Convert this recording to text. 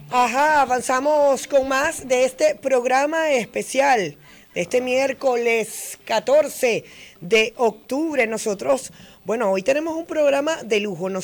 Ajá, avanzamos con más de este programa especial de este miércoles 14 de octubre. Nosotros, bueno, hoy tenemos un programa de lujo.